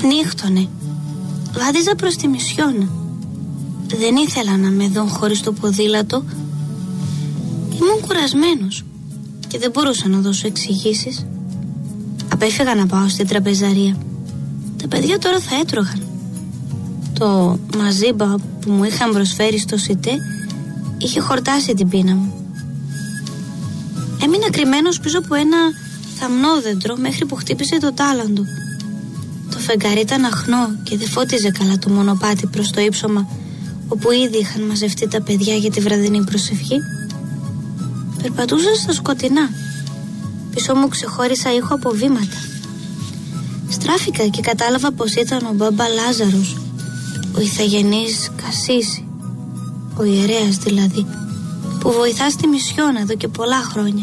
Νύχτωνε. Βάδιζα προς τη Μισιόνα. Δεν ήθελα να με δουν χωρίς το ποδήλατο. Ήμουν κουρασμένος και δεν μπορούσα να δώσω εξηγήσεις. Απέφυγα να πάω στην τραπεζαρία. Τα παιδιά τώρα θα έτρωγαν. Το μαζίμπα που μου είχαν προσφέρει στο ΣΥΤΕ είχε χορτάσει την πείνα μου. Έμεινα κρυμμένος πίσω από ένα θαμνόδεντρο μέχρι που χτύπησε το τάλαντο. Το φεγγάρι ήταν αχνό και δεν φώτιζε καλά το μονοπάτι προς το ύψωμα όπου ήδη είχαν μαζευτεί τα παιδιά για τη βραδινή προσευχή. Περπατούσα στα σκοτεινά. Πίσω μου ξεχώρισα ήχο από βήματα. Στράφηκα και κατάλαβα πως ήταν ο μπαμπά Λάζαρος, ο ηθαγενής Κασίση, ο ιερέας δηλαδή, που βοηθά στη Μισιόνα εδώ και πολλά χρόνια.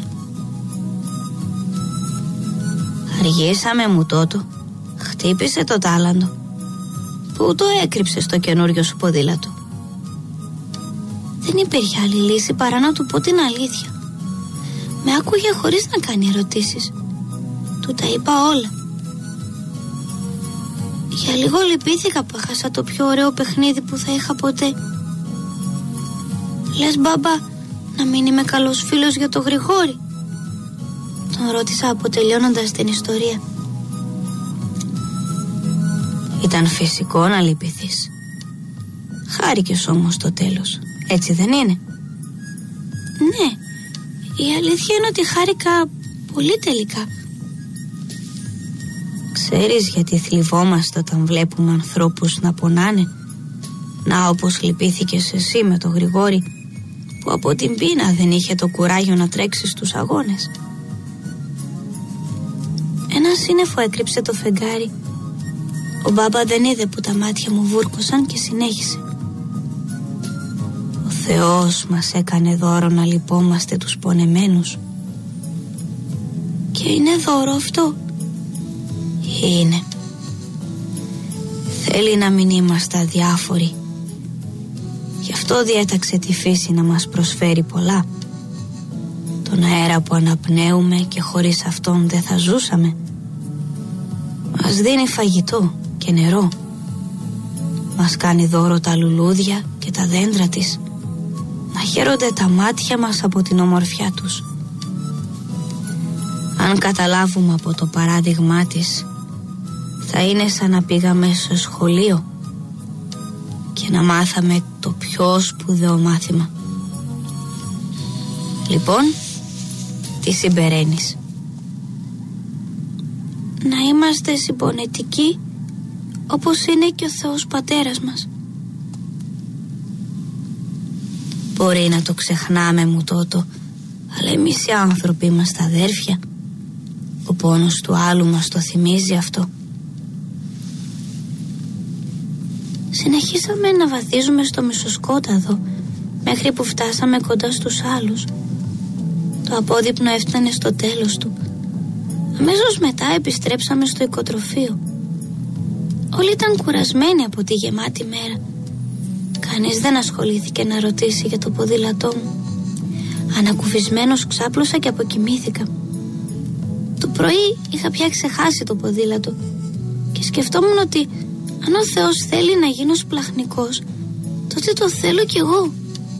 Αργήσαμε μου τότο. Χτύπησε το τάλαντο. Πού το έκρυψε στο καινούριο σου ποδήλατο? Δεν υπήρχε άλλη λύση παρά να του πω την αλήθεια. Με άκουγε χωρίς να κάνει ερωτήσεις. Του τα είπα όλα. Για λίγο λυπήθηκα που έχασα το πιο ωραίο παιχνίδι που θα είχα ποτέ. Λες μπαμπά να μην είμαι καλός φίλος για το Γρηγόρη? Τον ρώτησα αποτελειώνοντας την ιστορία. Ήταν φυσικό να λυπηθείς. Χάρηκες όμως το τέλος, έτσι δεν είναι? Ναι, η αλήθεια είναι ότι χάρηκα πολύ τελικά. Ξέρεις γιατί θλιβόμαστε όταν βλέπουμε ανθρώπους να πονάνε? Να, όπως λυπήθηκες εσύ με το Γρηγόρη, που από την πείνα δεν είχε το κουράγιο να τρέξει στους αγώνες. Ένα σύννεφο έκρυψε το φεγγάρι. Ο μπάμπα δεν είδε που τα μάτια μου βούρκωσαν και συνέχισε. Ο Θεός μας έκανε δώρο να λυπόμαστε τους πονεμένους. Και είναι δώρο αυτό? Είναι. Θέλει να μην είμαστε αδιάφοροι. Γι' αυτό διέταξε τη φύση να μας προσφέρει πολλά. Τον αέρα που αναπνέουμε και χωρίς αυτόν δεν θα ζούσαμε. Μας δίνει φαγητό και νερό. Μας κάνει δώρο τα λουλούδια και τα δέντρα της. Να χαίρονται τα μάτια μας από την ομορφιά τους. Αν καταλάβουμε από το παράδειγμά της, θα είναι σαν να πήγαμε στο σχολείο και να μάθαμε το πιο σπουδαίο μάθημα. Λοιπόν, τι συμπεραίνεις? Να είμαστε συμπονετικοί όπως είναι και ο Θεός Πατέρας μας. Μπορεί να το ξεχνάμε μου τότο, αλλά εμείς οι άνθρωποι είμαστε αδέρφια. Ο πόνος του άλλου μας το θυμίζει αυτό. Συνεχίσαμε να βαδίζουμε στο μισοσκόταδο μέχρι που φτάσαμε κοντά στους άλλους. Το απόδειπνο έφτανε στο τέλος του. Αμέσως μετά επιστρέψαμε στο οικοτροφείο. Όλοι ήταν κουρασμένοι από τη γεμάτη μέρα. Κανείς δεν ασχολήθηκε να ρωτήσει για το ποδήλατό μου. Ανακουφισμένος ξάπλωσα και αποκοιμήθηκα. Το πρωί είχα πια ξεχάσει το ποδήλατο και σκεφτόμουν ότι αν ο Θεός θέλει να γίνω σπλαχνικός, τότε το θέλω κι εγώ.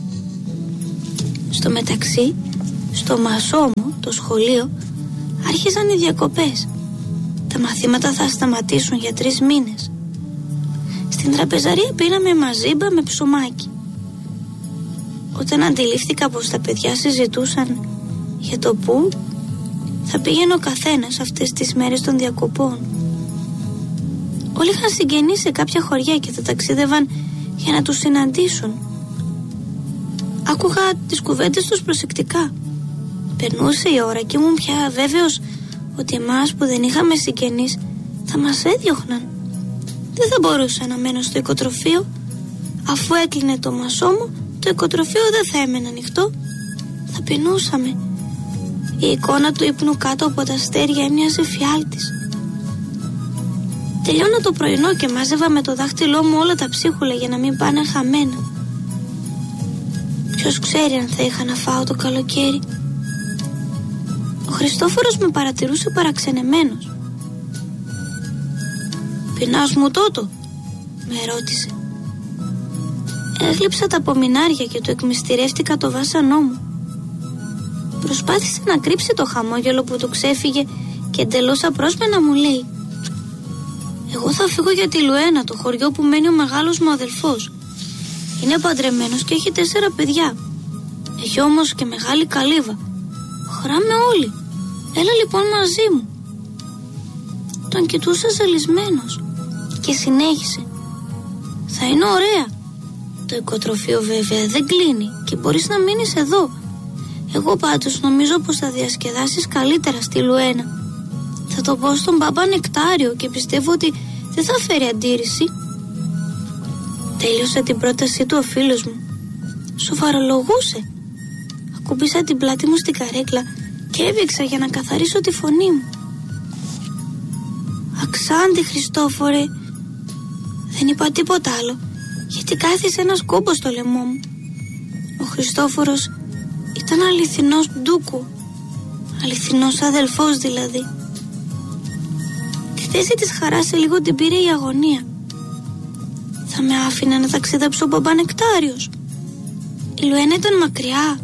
Στο μεταξύ, στο Μασόμο, το σχολείο, άρχισαν οι διακοπές. Τα μαθήματα θα σταματήσουν για 3 μήνες. Στην τραπεζαρία πήραμε μαζίμπα με ψωμάκι. Όταν αντιλήφθηκα πως τα παιδιά συζητούσαν για το πού θα πήγαινε ο καθένας αυτές τις μέρες των διακοπών. Όλοι είχαν συγγενείς σε κάποια χωριά και θα ταξίδευαν για να τους συναντήσουν. Άκουγα τις κουβέντες τους προσεκτικά. Περνούσε η ώρα και ήμουν πια βέβαιος ότι εμάς που δεν είχαμε συγγενείς θα μας έδιωχναν. Δεν θα μπορούσα να μένω στο οικοτροφείο. Αφού έκλεινε το Μασόμο, το οικοτροφείο δεν θα έμενε ανοιχτό. Θα πεινούσαμε. Η εικόνα του ύπνου κάτω από τα αστέρια έμοιαζε φιάλτης. Τελειώνα το πρωινό και μάζευα με το δάχτυλό μου όλα τα ψίχουλα για να μην πάνε χαμένα. Ποιος ξέρει αν θα είχα να φάω το καλοκαίρι. Ο Χριστόφορος με παρατηρούσε παραξενεμένος. «Πεινάς μου τότο?» με ρώτησε. Έγλειψα τα πομινάρια και του εκμυστηρεύτηκα το βάσανό μου. Προσπάθησε να κρύψει το χαμόγελο που του ξέφυγε και εντελώς απρόσμενα μου λέει: «Εγώ θα φύγω για τη Λουένα, το χωριό που μένει ο μεγάλος μου αδελφός. Είναι παντρεμένος και έχει 4 παιδιά. Έχει όμως και μεγάλη καλύβα. Χωράμε όλοι. Έλα λοιπόν μαζί μου». Τον κοιτούσα ζαλισμένος και συνέχισε: «Θα είναι ωραία. Το οικοτροφείο βέβαια δεν κλείνει και μπορείς να μείνεις εδώ. Εγώ πάντως νομίζω πως θα διασκεδάσεις καλύτερα στη Λουένα. Θα το πω στον μπαμπά Νεκτάριο και πιστεύω ότι δεν θα φέρει αντίρρηση». Τέλειωσε την πρότασή του ο φίλος μου. Σοβαρολογούσε. Ακούμπησα την πλάτη μου στην καρέκλα και έβηξα για να καθαρίσω τη φωνή μου. «Αξάντη Χριστόφορε». Δεν είπα τίποτα άλλο, γιατί κάθισε ένας κόμπος στο λαιμό μου. Ο Χριστόφορος ήταν αληθινός ντούκου, αληθινός αδελφός δηλαδή. Τη θέση της χαράς σε λίγο την πήρε η αγωνία. Θα με άφηνε να ταξιδέψω ο μπαμπά Νεκτάριος? Η Λουένα ήταν μακριά.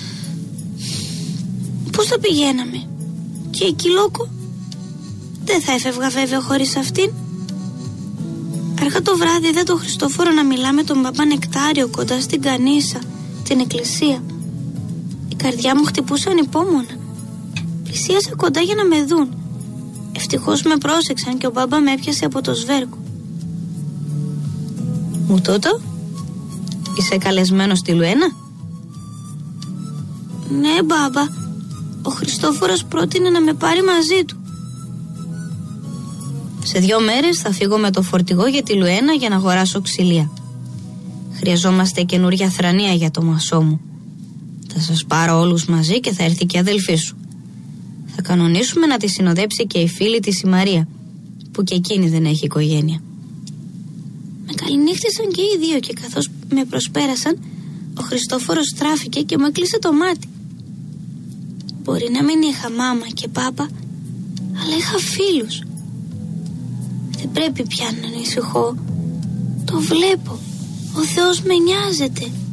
Πώς θα πηγαίναμε? Και η Κιλόκο? Δεν θα έφευγα βέβαια χωρίς αυτήν. Αργά το βράδυ είδα τον Χριστόφορο να μιλά με τον μπαμπά Νεκτάριο κοντά στην Κανίσα, την εκκλησία. Η καρδιά μου χτυπούσε ανυπόμονα. Πλησίασα κοντά για να με δουν. Ευτυχώς με πρόσεξαν και ο μπαμπά με έπιασε από το σβέρκο. «Μου τότο, είσαι καλεσμένος στη Λουένα?» «Ναι μπαμπά, ο Χριστόφορος πρότεινε να με πάρει μαζί του». «Σε 2 μέρες θα φύγω με το φορτηγό για τη Λουένα για να αγοράσω ξυλία. Χρειαζόμαστε καινούρια θρανία για το μασό μου. Θα σας πάρω όλους μαζί και θα έρθει και η αδελφή σου. Θα κανονίσουμε να τη συνοδέψει και η φίλη της η Μαρία, που και εκείνη δεν έχει οικογένεια». Με καληνύχτησαν και οι 2 και καθώς με προσπέρασαν, ο Χριστόφορος στράφηκε και μου έκλεισε το μάτι. Μπορεί να μην είχα μάμα και πάπα, αλλά είχα φίλους. Δεν πρέπει πια να ανησυχώ. Το βλέπω. Ο Θεός με νοιάζεται.